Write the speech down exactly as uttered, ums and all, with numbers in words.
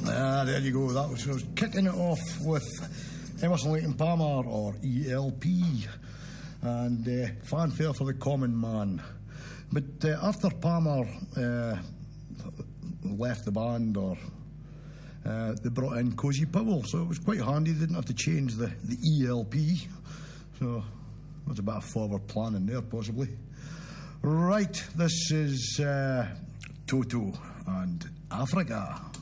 Ah, there you go. That was, I was kicking it off with Emerson Lake and Palmer, or E L P, and uh, Fanfare for the Common Man. But uh, after Palmer uh, left the band, or uh, they brought in Cozy Powell, so it was quite handy. They didn't have to change the, the E L P, so that's a bit of forward planning there, possibly. Right, this is uh, Toto and Africa.